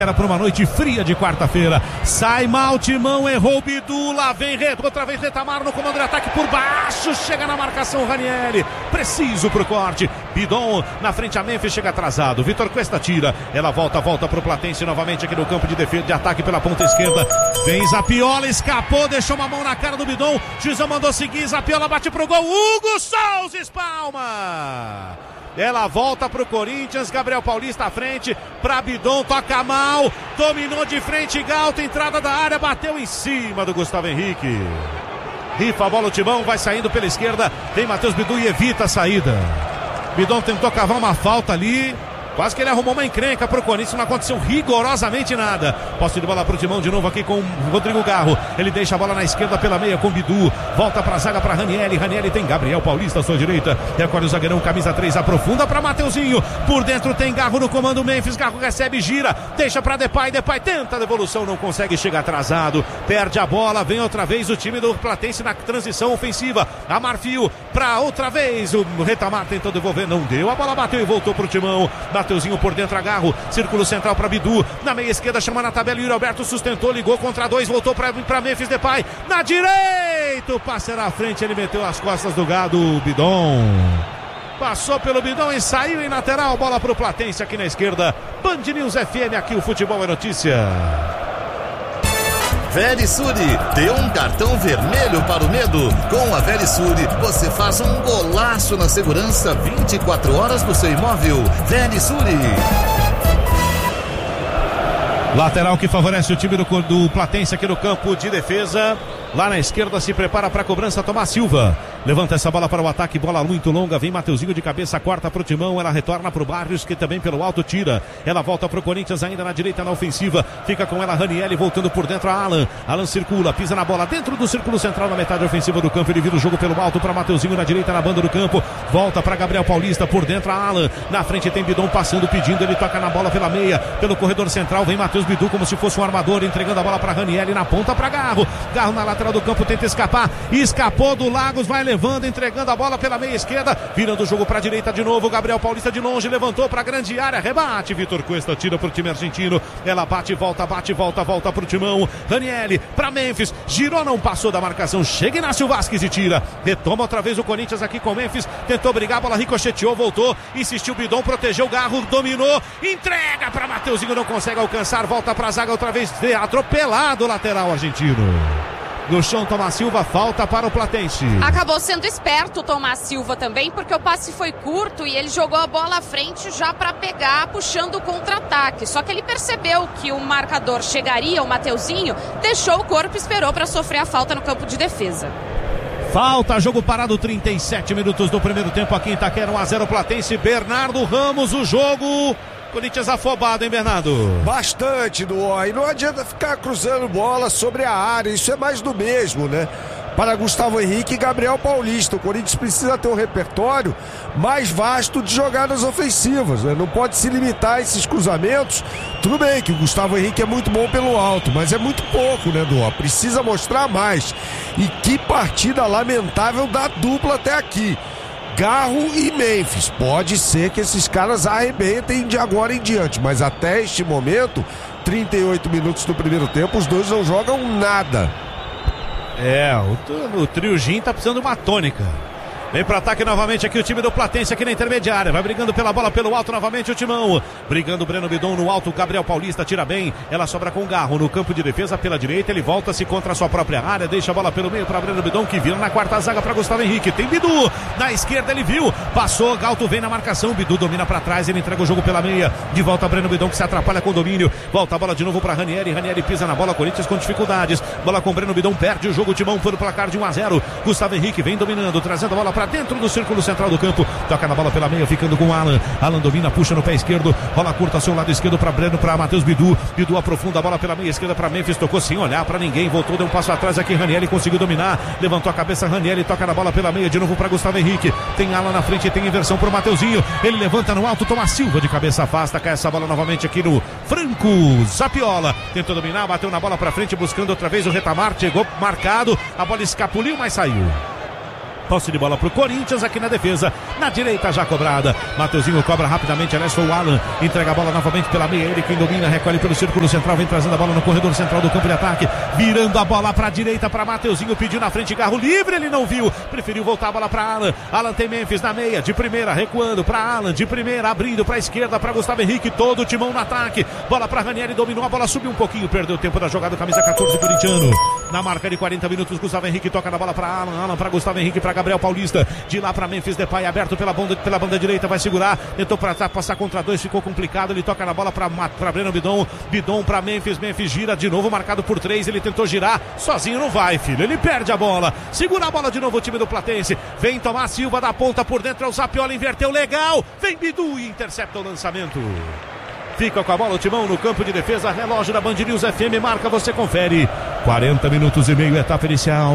Era para uma noite fria de quarta-feira. Sai mal, Timão, errou o Bidu. Lá vem outra vez Retamar no comando de ataque por baixo. Chega na marcação Ranieri. Preciso pro corte. Bidon na frente a Memphis, chega atrasado. Vitor Cuesta tira. Ela volta pro Platense novamente aqui no campo de defesa, de ataque pela ponta esquerda. Vem Zapiola, escapou, deixou uma mão na cara do Bidon. Juizão mandou seguir. Zapiola bate pro gol. Hugo Souza espalma. Ela volta pro Corinthians, Gabriel Paulista à frente, pra Bidon, toca mal, dominou de frente, Galto, entrada da área, bateu em cima do Gustavo Henrique. Rifa a bola, o Timão vai saindo pela esquerda, tem Matheus Bidu e evita a saída. Bidon tentou cavar uma falta ali, quase que ele arrumou uma encrenca pro Corinthians, não aconteceu rigorosamente nada. Posse de bola pro Timão de novo aqui com o Rodrigo Garro. Ele deixa a bola na esquerda pela meia com Bidu. Volta pra zaga pra Ranieri. Ranieri tem Gabriel Paulista à sua direita. E agora o zagueirão, camisa 3, aprofunda pra Mateuzinho. Por dentro tem Garro no comando Memphis. Garro recebe, gira, deixa pra Depay. Depay tenta a devolução, não consegue, chega atrasado. Perde a bola, vem outra vez o time do Platense na transição ofensiva. A Marfio pra outra vez. O Retamar tentou devolver, não deu. A bola bateu e voltou pro Timão. Mateuzinho por dentro, agarro, círculo central para Bidu, na meia esquerda chama na tabela, Yuri Alberto sustentou, ligou contra 2, voltou para Memphis Depay, na direita, o passe era à frente, ele meteu as costas do gado, Bidon. Passou pelo Bidon e saiu em lateral, bola para o Platense aqui na esquerda. Band News FM, aqui o futebol é notícia. Verisure, dê um cartão vermelho para o medo. Com a Verisure, você faz um golaço na segurança 24 horas do seu imóvel. Verisure. Lateral que favorece o time do Platense aqui no campo de defesa. Lá na esquerda se prepara para a cobrança Tomás Silva. Levanta essa bola para o ataque, bola muito longa, vem Mateuzinho de cabeça, corta para o Timão, ela retorna para o Barrios, que também pelo alto tira. Ela volta para o Corinthians ainda na direita na ofensiva, fica com ela Ranieri voltando por dentro a Alan. Alan circula, pisa na bola dentro do círculo central na metade ofensiva do campo, ele vira o jogo pelo alto para Mateuzinho na direita na banda do campo, volta para Gabriel Paulista por dentro a Alan. Na frente tem Bidon passando, pedindo, ele toca na bola pela meia, pelo corredor central, vem Matheus Bidu como se fosse um armador, entregando a bola para Ranieri na ponta para Garro. Garro na lateral do campo, tenta escapar, escapou do Lagos, vai levando, entregando a bola pela meia esquerda, virando o jogo para a direita de novo, Gabriel Paulista de longe, levantou para a grande área, rebate, Vitor Cuesta tira para o time argentino, ela bate, volta para o Timão, Ranieri para Memphis, girou, não passou da marcação, chega Inácio Vasquez e tira, retoma outra vez o Corinthians aqui com Memphis, tentou brigar, a bola ricocheteou, voltou, insistiu Bidon, protegeu Garro, dominou, entrega para Mateuzinho, não consegue alcançar, volta para a zaga outra vez, atropelado o lateral argentino. No chão, Tomás Silva, falta para o Platense. Acabou sendo esperto o Tomás Silva também, porque o passe foi curto e ele jogou a bola à frente já para pegar, puxando o contra-ataque. Só que ele percebeu que o marcador chegaria, o Mateuzinho, deixou o corpo e esperou para sofrer a falta no campo de defesa. Falta, jogo parado, 37 minutos do primeiro tempo aqui em Itaquera, 1-0 Platense, Bernardo Ramos, o jogo... Corinthians afobado, hein, Bernardo? Bastante, Duó. E não adianta ficar cruzando bola sobre a área. Isso é mais do mesmo, né? Para Gustavo Henrique e Gabriel Paulista. O Corinthians precisa ter um repertório mais vasto de jogadas ofensivas, né? Não pode se limitar a esses cruzamentos. Tudo bem que o Gustavo Henrique é muito bom pelo alto, mas é muito pouco, né, Duó? Precisa mostrar mais. E que partida lamentável da dupla até aqui. Garro e Memphis, pode ser que esses caras arrebentem de agora em diante, mas até este momento, 38 minutos do primeiro tempo, os dois não jogam nada. O trio Gin tá precisando de uma tônica. Vem para ataque novamente aqui o time do Platense aqui na intermediária. Vai brigando pela bola pelo alto novamente o Timão. Brigando o Breno Bidon no alto. Gabriel Paulista tira bem. Ela sobra com o Garro no campo de defesa pela direita. Ele volta-se contra a sua própria área. Deixa a bola pelo meio para Breno Bidon, que vira na quarta zaga para Gustavo Henrique. Tem Bidu na esquerda, ele viu. Passou, Galto vem na marcação. Bidu domina para trás. Ele entrega o jogo pela meia. De volta a Breno Bidon, que se atrapalha com o domínio. Volta a bola de novo para Ranieri. Ranieri pisa na bola. Corinthians com dificuldades. Bola com Breno Bidon. Perde o jogo. O Timão por placar de 1-0. Gustavo Henrique vem dominando. Trazendo a bola para dentro do círculo central do campo, toca na bola pela meia, ficando com o Alan. Alan domina, puxa no pé esquerdo, rola curta ao seu lado esquerdo para Breno, para Matheus Bidu. Bidu aprofunda a bola pela meia esquerda para Memphis, tocou sem olhar para ninguém, voltou, deu um passo atrás aqui. Ranieri conseguiu dominar, levantou a cabeça. Ranieri toca na bola pela meia de novo para Gustavo Henrique. Tem Alan na frente, tem inversão para o Mateuzinho. Ele levanta no alto, Tomás Silva de cabeça afasta, cai essa bola novamente aqui no Franco. Zapiola tentou dominar, bateu na bola para frente, buscando outra vez o Retamar, chegou marcado, a bola escapuliu, mas saiu. Posse de bola pro Corinthians aqui na defesa. Na direita já cobrada. Mateuzinho cobra rapidamente. Aliás, foi o Alan. Entrega a bola novamente pela meia. Ele quem domina, recolhe pelo círculo central. Vem trazendo a bola no corredor central do campo de ataque. Virando a bola pra direita para Mateuzinho. Pediu na frente, Garro livre. Ele não viu. Preferiu voltar a bola pra Alan. Alan tem Memphis na meia. De primeira, recuando pra Alan. De primeira, abrindo pra esquerda para Gustavo Henrique. Todo o timão no ataque. Bola pra Ranieri. Dominou a bola. Subiu um pouquinho. Perdeu o tempo da jogada. Camisa 14, corintiano. Na marca de 40 minutos, Gustavo Henrique toca na bola pra Alan. Alan pra Gustavo Henrique, pra Gabriel Paulista. De lá pra Memphis Depay, aberto pela banda direita, vai segurar. Tentou passar contra dois, ficou complicado. Ele toca na bola pra Breno Bidon. Bidon pra Memphis. Memphis gira de novo, marcado por 3. Ele tentou girar, sozinho não vai, filho. Ele perde a bola. Segura a bola de novo o time do Platense. Vem Tomás Silva da ponta por dentro. É o Zapiola, inverteu legal. Vem Bidu e intercepta o lançamento. Fica com a bola o timão no campo de defesa. Relógio da Band News FM marca, você confere. 40 minutos e meio, etapa inicial.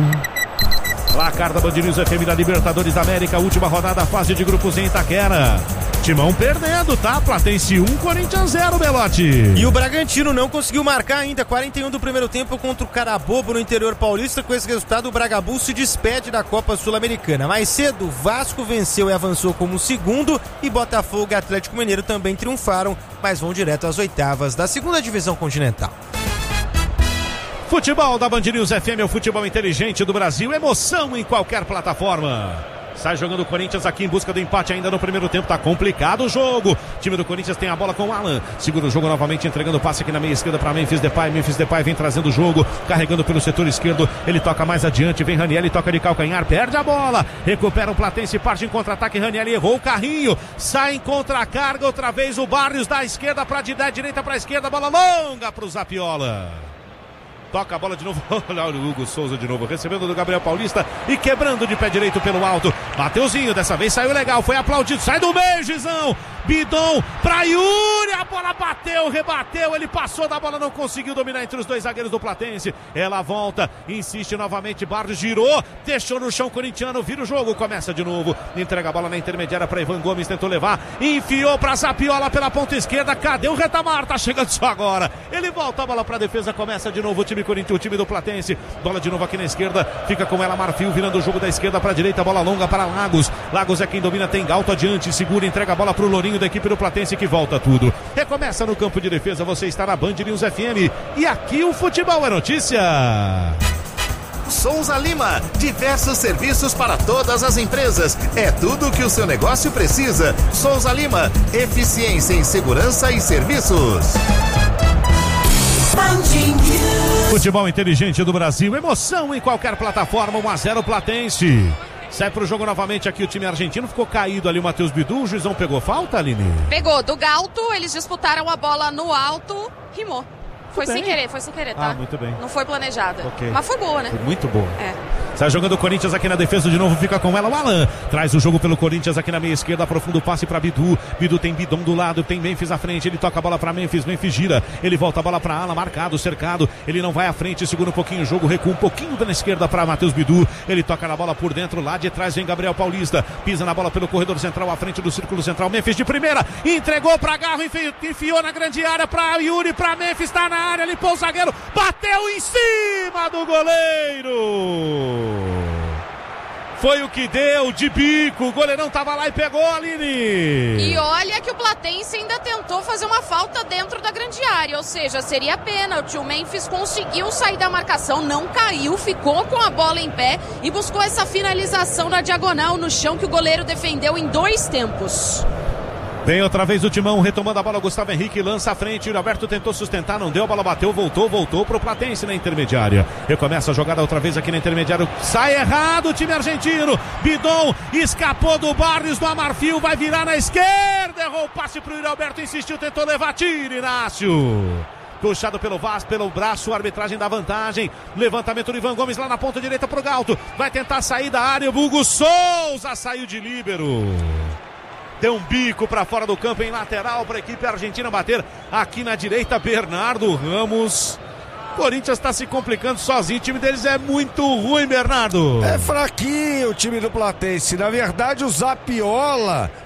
Placar da Band News FM da Libertadores da América, última rodada, fase de grupos em Itaquera. Timão perdendo, tá? Platense 1, Corinthians 0, Belotti. E o Bragantino não conseguiu marcar ainda, 41 do primeiro tempo contra o Carabobo no interior paulista. Com esse resultado, o Bragabu se despede da Copa Sul-Americana. Mais cedo, Vasco venceu e avançou como segundo, e Botafogo e Atlético Mineiro também triunfaram, mas vão direto às oitavas da segunda divisão continental. Futebol da Band News FM, é o futebol inteligente do Brasil, emoção em qualquer plataforma. Sai jogando o Corinthians aqui em busca do empate ainda no primeiro tempo. Tá complicado o jogo. O time do Corinthians tem a bola com o Alan. Segura o jogo novamente, entregando o passe aqui na meia esquerda para Memphis Depay. Memphis Depay vem trazendo o jogo, carregando pelo setor esquerdo. Ele toca mais adiante, vem Ranieri, toca de calcanhar, perde a bola. Recupera o Platense, parte em contra-ataque. Ranieri errou o carrinho. Sai em contra-carga outra vez o Barrios da esquerda para da direita para a esquerda. Bola longa para o Zapiola. Toca a bola de novo, olha o Hugo Souza de novo, recebendo do Gabriel Paulista e quebrando de pé direito pelo alto. Mateuzinho, dessa vez saiu legal, foi aplaudido, sai do meio, Gizão. Bidon pra Yuri, a bola bateu, rebateu, ele passou da bola, não conseguiu dominar entre os dois zagueiros do Platense. Ela volta, insiste novamente, Barros girou, deixou no chão corintiano, vira o jogo, começa de novo. Entrega a bola na intermediária para Ivan Gomes, tentou levar, enfiou pra Zapiola pela ponta esquerda, cadê o Retamar? Tá chegando só agora. Ele volta a bola pra defesa, começa de novo o time Corinthians, o time do Platense. Bola de novo aqui na esquerda, fica com ela Marfil, virando o jogo da esquerda para a direita, bola longa para Lagos. Lagos é quem domina, tem Galto adiante, segura, entrega a bola pro Lourinho da equipe do Platense, que volta tudo. Recomeça no campo de defesa, você está na Band News FM e aqui o futebol é notícia. Souza Lima, diversos serviços para todas as empresas. É tudo o que o seu negócio precisa. Souza Lima, eficiência em segurança e serviços. Futebol inteligente do Brasil, emoção em qualquer plataforma. 1-0 Platense. Sai pro jogo novamente aqui o time argentino, ficou caído ali o Matheus Bidu, o juizão pegou falta, Aline? Pegou do Galto, eles disputaram a bola no alto, rimou. Foi sem querer, tá? Ah, muito bem. Não foi planejada. Okay. Mas foi boa, né? Foi muito boa. É. Sai jogando o Corinthians aqui na defesa de novo, fica com ela o Alan. Traz o jogo pelo Corinthians aqui na meia esquerda, aprofunda o passe para Bidu. Bidu tem Bidon do lado, tem Memphis à frente, ele toca a bola para Memphis, Memphis gira, ele volta a bola para Alan, marcado, cercado, ele não vai à frente, segura um pouquinho o jogo, recua um pouquinho na esquerda para Matheus Bidu. Ele toca na bola por dentro, lá de trás vem Gabriel Paulista, pisa na bola pelo corredor central, à frente do círculo central, Memphis de primeira, entregou para Garro, enfiou na grande área para Yuri, para Memphis, tá na área, limpou o zagueiro, bateu em cima do goleiro. Foi o que deu de bico, o goleirão tava lá e pegou, Aline. E olha que o Platense ainda tentou fazer uma falta dentro da grande área, ou seja, seria pênalti. O Memphis conseguiu sair da marcação, não caiu, ficou com a bola em pé e buscou essa finalização na diagonal no chão que o goleiro defendeu em 2 tempos. Vem outra vez o timão, retomando a bola, Gustavo Henrique lança à frente, o Alberto tentou sustentar, não deu, a bola bateu, voltou pro Platense na intermediária. Recomeça a jogada outra vez aqui na intermediária, sai errado o time argentino, Bidon escapou do Barrios, do Amarfil, vai virar na esquerda, errou o passe pro Yuri Alberto, insistiu, tentou levar, tiro, Inácio. Puxado pelo braço, a arbitragem dá vantagem. Levantamento do Ivan Gomes lá na ponta direita pro Galto, vai tentar sair da área, o Hugo Souza saiu de líbero. Deu um bico para fora do campo em lateral para a equipe argentina bater aqui na direita. Bernardo Ramos. Corinthians está se complicando sozinho. O time deles é muito ruim, Bernardo. É fraquinho o time do Platense. Na verdade, o Zapiola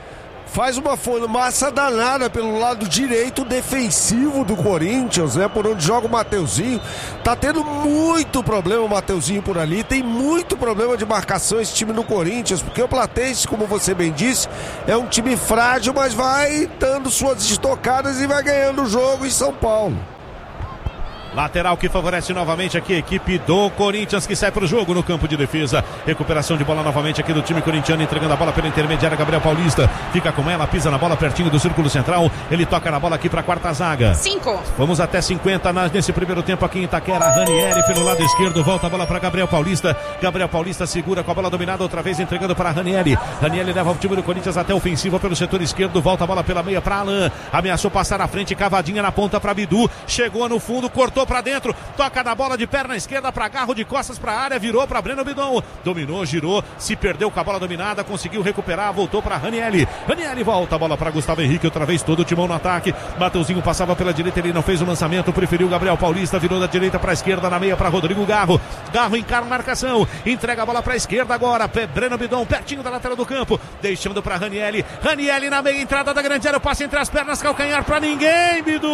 faz uma fumaça danada pelo lado direito defensivo do Corinthians, né? Por onde joga o Mateuzinho. Tá tendo muito problema o Mateuzinho por ali, tem muito problema de marcação esse time do Corinthians, porque o Platense, como você bem disse, é um time frágil, mas vai dando suas estocadas e vai ganhando o jogo em São Paulo. Lateral que favorece novamente aqui a equipe do Corinthians, que sai para o jogo no campo de defesa. Recuperação de bola novamente aqui do time corintiano, entregando a bola pela intermediária. Gabriel Paulista fica com ela, pisa na bola pertinho do círculo central. Ele toca na bola aqui para a quarta zaga. 5. Vamos até 50 nesse primeiro tempo aqui em Itaquera. Ranieri pelo lado esquerdo, volta a bola para Gabriel Paulista. Gabriel Paulista segura com a bola dominada outra vez, entregando para Ranieri. Ranieri leva o time do Corinthians até ofensiva pelo setor esquerdo, volta a bola pela meia para Alain. Ameaçou passar à frente, cavadinha na ponta para Bidu. Chegou no fundo, cortou para dentro, toca na bola de perna esquerda para Garro, de costas para a área, virou para Breno Bidon, dominou, girou, se perdeu com a bola dominada, conseguiu recuperar, voltou para Ranieri. Ranieri volta a bola para Gustavo Henrique, outra vez todo o timão no ataque. Mateuzinho passava pela direita, ele não fez o lançamento, preferiu Gabriel Paulista, virou da direita para a esquerda, na meia para Rodrigo Garro. Garro encara a marcação, entrega a bola para a esquerda agora, Breno Bidon pertinho da lateral do campo, deixando para Ranieri. Ranieri na meia entrada da grande área, passe entre as pernas, calcanhar para ninguém, Bidu.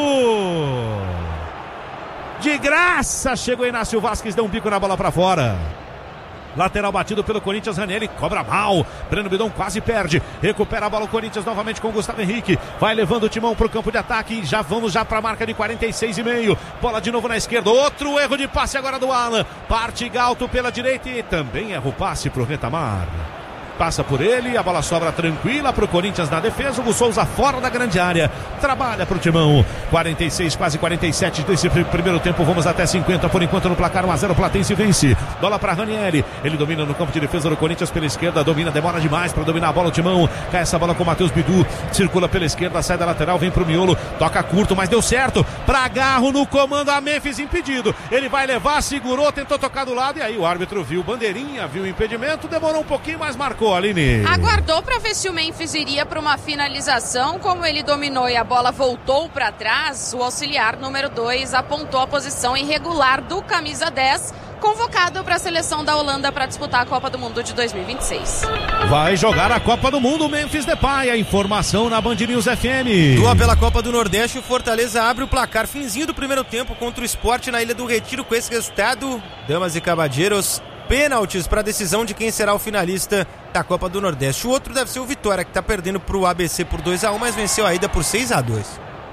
De graça, chegou Inácio Vasquez, deu um bico na bola para fora. Lateral batido pelo Corinthians, Ranieri cobra mal. Breno Bidon quase perde. Recupera a bola o Corinthians novamente com o Gustavo Henrique. Vai levando o timão para o campo de ataque. E já vamos para a marca de 46,5. Bola de novo na esquerda. Outro erro de passe agora do Alan. Parte Galto pela direita e também erra o passe para o Retamar. Passa por ele, a bola sobra tranquila para o Corinthians na defesa. O Souza fora da grande área, trabalha para o timão. 46, quase 47 desse primeiro tempo. Vamos até 50 por enquanto no placar. 1-0, Platense vence. Bola para Ranieri, ele domina no campo de defesa do Corinthians pela esquerda, domina, demora demais para dominar a bola o timão. Cai essa bola com o Matheus Bidu, circula pela esquerda, sai da lateral, vem pro miolo, toca curto, mas deu certo para Garro no comando, a Memphis impedido. Ele vai levar, segurou, tentou tocar do lado e aí o árbitro viu bandeirinha, viu o impedimento, demorou um pouquinho, mas marcou. Aline. Aguardou para ver se o Memphis iria para uma finalização. Como ele dominou e a bola voltou para trás, o auxiliar número 2 apontou a posição irregular do camisa 10, convocado para a seleção da Holanda para disputar a Copa do Mundo de 2026. Vai jogar a Copa do Mundo, Memphis Depay. A informação na Band News FM. Tua pela Copa do Nordeste, o Fortaleza abre o placar finzinho do primeiro tempo contra o Sport na Ilha do Retiro. Com esse resultado, damas e cavalheiros, pênaltis para a decisão de quem será o finalista da Copa do Nordeste. O outro deve ser o Vitória, que está perdendo para o ABC por 2-1, mas venceu a ida por 6-2.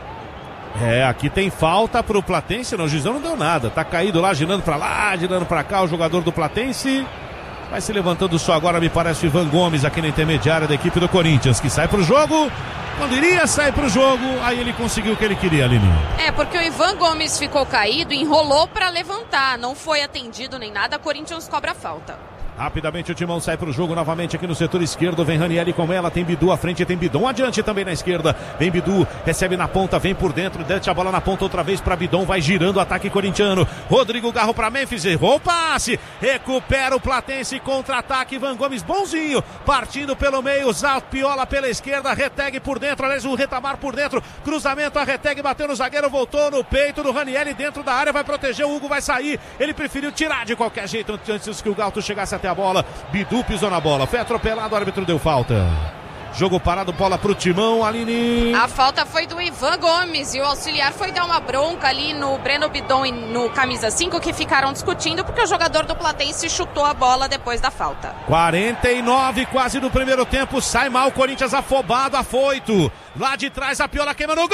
Aqui tem falta para o Platense. Não, o juizão não deu nada, tá caído lá, girando para lá, girando para cá. O jogador do Platense vai se levantando só agora, me parece o Ivan Gomes, aqui na intermediária da equipe do Corinthians, que sai para o jogo. Quando iria sair para o jogo, aí ele conseguiu o que ele queria, Aline. Porque o Ivan Gomes ficou caído, enrolou para levantar, não foi atendido nem nada, Corinthians cobra falta. Rapidamente o timão sai para o jogo novamente aqui no setor esquerdo. Vem Ranieri com ela, tem Bidu à frente, tem Bidon adiante também na esquerda. Vem Bidu, recebe na ponta, vem por dentro, deixa a bola na ponta outra vez para Bidon, vai girando o ataque corintiano. Rodrigo Garro para Memphis, errou o passe, recupera o Platense, contra-ataque. Ivan Gomes bonzinho, partindo pelo meio, Zapiola pela esquerda, Reteg por dentro, aliás o Retamar por dentro, cruzamento, a Reteg bateu no zagueiro, voltou no peito do Ranieri dentro da área, vai proteger, o Hugo vai sair, ele preferiu tirar de qualquer jeito antes que o Galto chegasse até a bola. Bidu pisou na bola, foi atropelado, o árbitro deu falta. Jogo parado, bola pro timão, Aline. A falta foi do Ivan Gomes e o auxiliar foi dar uma bronca ali no Breno Bidon e no camisa 5, que ficaram discutindo porque o jogador do Platense chutou a bola depois da falta. 49 quase do primeiro tempo, sai mal o Corinthians, afobado, afoito. Lá de trás a Piola queima no gol,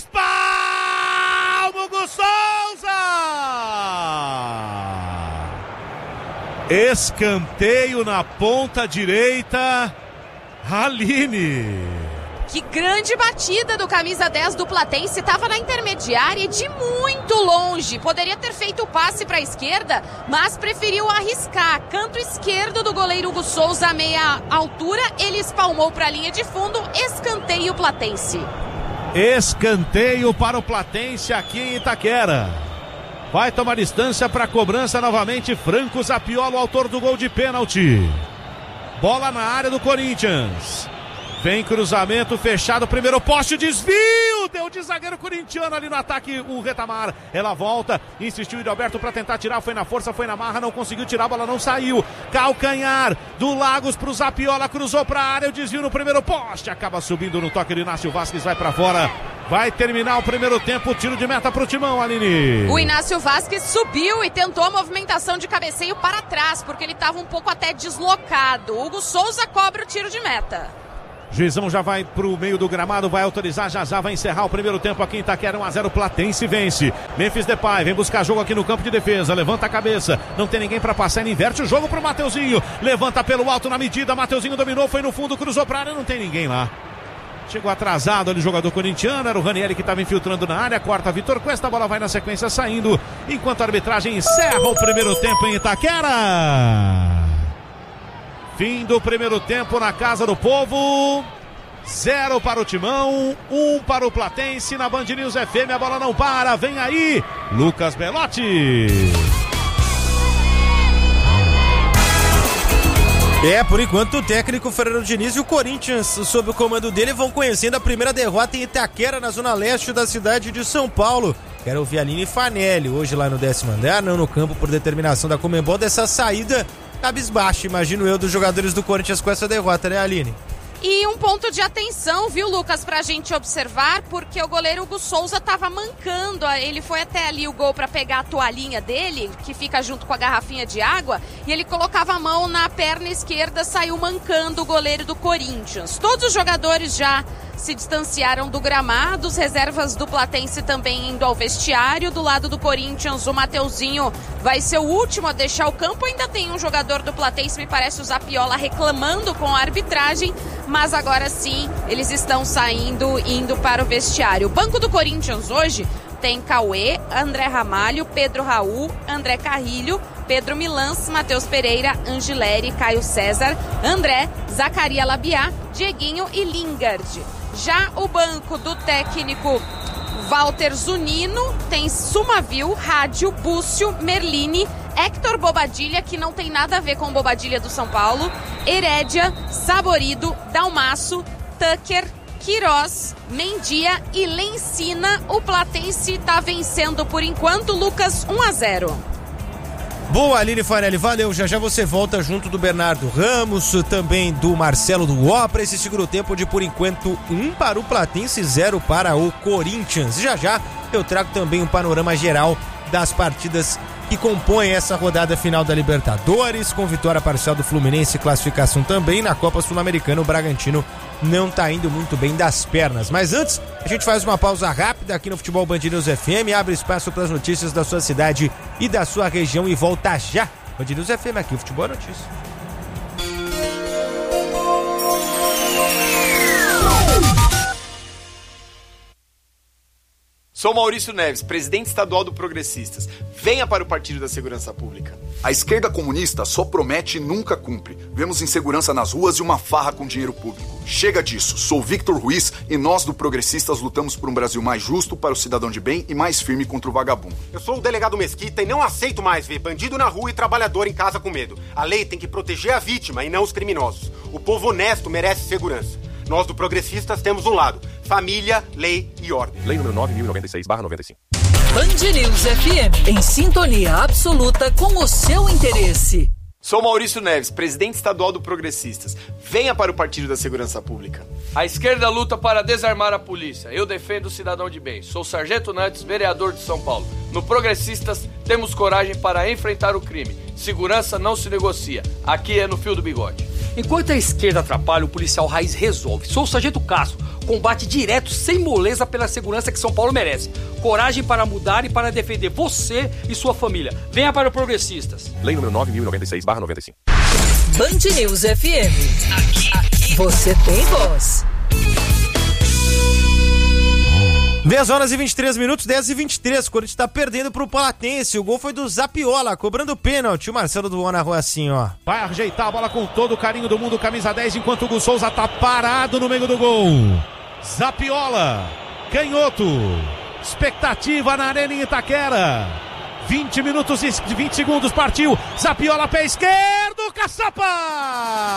espalma o Hugo Souza. Escanteio na ponta direita. Aline. Que grande batida do camisa 10 do Platense, estava na intermediária e de muito longe. Poderia ter feito o passe para a esquerda, mas preferiu arriscar. Canto esquerdo do goleiro Hugo Souza, meia altura, ele espalmou para a linha de fundo. Escanteio Platense. Escanteio para o Platense aqui em Itaquera. Vai tomar distância para a cobrança novamente. Franco Zapiola, o autor do gol de pênalti. Bola na área do Corinthians. Vem cruzamento fechado. Primeiro poste, desvio deu de zagueiro corintiano ali no ataque o Retamar. Ela volta, insistiu o Hidalberto pra tentar tirar, foi na força, foi na marra, não conseguiu tirar, a bola não saiu. Calcanhar do Lagos pro Zapiola, cruzou pra área, o desvio no primeiro poste, acaba subindo no toque do Inácio Vasquez, vai pra fora. Vai terminar o primeiro tempo, tiro de meta pro Timão, Aline. O Inácio Vasquez subiu e tentou a movimentação de cabeceio para trás, porque ele estava um pouco até deslocado. Hugo Souza cobra o tiro de meta. Juizão já vai pro meio do gramado, vai autorizar, já vai encerrar o primeiro tempo aqui em Itaquera, 1-0, Platense vence. Memphis Depay vem buscar jogo aqui no campo de defesa, levanta a cabeça, não tem ninguém pra passar, ele inverte o jogo pro Mateuzinho, levanta pelo alto na medida, Mateuzinho dominou, foi no fundo, cruzou pra área, não tem ninguém lá. Chegou atrasado ali o jogador corintiano, era o Ranieri que estava infiltrando na área, corta Vitor Cuesta, a bola vai na sequência saindo, enquanto a arbitragem encerra o primeiro tempo em Itaquera. Fim do primeiro tempo na Casa do Povo, 0 para o Timão, 1 para o Platense, na Band News FM, a bola não para, vem aí, Lucas Belotti. Por enquanto o técnico Fernando Diniz e o Corinthians, sob o comando dele, vão conhecendo a primeira derrota em Itaquera, na zona leste da cidade de São Paulo. Quero ouvir Aline Fanelli, hoje lá no 10º andar, não no campo por determinação da Conmebol, dessa saída cabisbaixa, imagino eu, dos jogadores do Corinthians com essa derrota, né, Aline? E um ponto de atenção, viu, Lucas, pra gente observar, porque o goleiro Hugo Souza tava mancando, ele foi até ali o gol pra pegar a toalhinha dele, que fica junto com a garrafinha de água, e ele colocava a mão na perna esquerda, saiu mancando o goleiro do Corinthians. Todos os jogadores já se distanciaram do gramado, os reservas do Platense também indo ao vestiário. Do lado do Corinthians, o Mateuzinho vai ser o último a deixar o campo. Ainda tem um jogador do Platense, me parece o Zapiola, reclamando com a arbitragem, mas agora sim, eles estão saindo, indo para o vestiário. O banco do Corinthians hoje tem Cauê, André Ramalho, Pedro Raul, André Carrilho, Pedro Milans, Matheus Pereira, Angileri, Caio César, André, Zacaria Labiá, Dieguinho e Lingard. Já o banco do técnico Walter Zunino tem Sumavil, Rádio, Búcio, Merlini, Héctor Bobadilha, que não tem nada a ver com o Bobadilha do São Paulo, Herédia, Saborido, Dalmaço, Tucker, Queiroz, Mendia e Lencina. O Platense está vencendo por enquanto, Lucas, 1-0. Boa, Aline Fanelli, valeu, já você volta junto do Bernardo Ramos, também do Marcelo do Ó, para esse segundo tempo de, por enquanto, 1 para o Platense, 0 para o Corinthians. Já eu trago também um panorama geral das partidas que compõem essa rodada final da Libertadores, com vitória parcial do Fluminense e classificação também. Na Copa Sul-Americana, o Bragantino não tá indo muito bem das pernas. Mas antes, a gente faz uma pausa rápida aqui no Futebol Band News FM, abre espaço para as notícias da sua cidade e da sua região e volta já. Band News FM aqui, o Futebol é Notícia. Sou Maurício Neves, presidente estadual do Progressistas. Venha para o Partido da Segurança Pública. A esquerda comunista só promete e nunca cumpre. Vemos insegurança nas ruas e uma farra com dinheiro público. Chega disso. Sou Victor Ruiz e nós do Progressistas lutamos por um Brasil mais justo para o cidadão de bem e mais firme contra o vagabundo. Eu sou o delegado Mesquita e não aceito mais ver bandido na rua e trabalhador em casa com medo. A lei tem que proteger a vítima e não os criminosos. O povo honesto merece segurança. Nós do Progressistas temos um lado: família, lei e ordem. Lei número 9.096/95. Band News FM, em sintonia absoluta com o seu interesse. Sou Maurício Neves, presidente estadual do Progressistas. Venha para o Partido da Segurança Pública. A esquerda luta para desarmar a polícia. Eu defendo o cidadão de bem. Sou Sargento Nantes, vereador de São Paulo. No Progressistas, temos coragem para enfrentar o crime. Segurança não se negocia. Aqui é no fio do bigode. Enquanto a esquerda atrapalha, o policial raiz resolve. Sou o Sargento Castro. Combate direto, sem moleza, pela segurança que São Paulo merece. Coragem para mudar e para defender você e sua família. Venha para o Progressistas. Lei número 9.096/95. Band News FM. Aqui você tem voz. 10 horas e 23 minutos, 10 e 23. O Corinthians tá perdendo pro Platense. O gol foi do Zapiola, cobrando pênalti. O Marcelo do Ó na rua assim, ó. Vai ajeitar a bola com todo o carinho do mundo, camisa 10, enquanto o Hugo Souza tá parado no meio do gol. Zapiola, canhoto. Expectativa na Arena em Itaquera. 20 minutos e 20 segundos, partiu. Zapiola, pé esquerdo, caçapa!